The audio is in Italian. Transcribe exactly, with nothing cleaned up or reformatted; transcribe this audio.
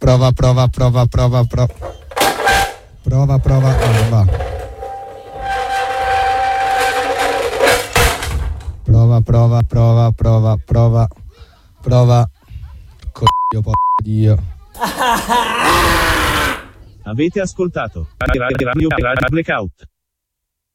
Prova, prova, prova, prova, prova. Prova, prova, ah, va. Prova, prova, prova, prova, prova. Prova. Coglio, po' Dio. Avete ascoltato Radio Blackout.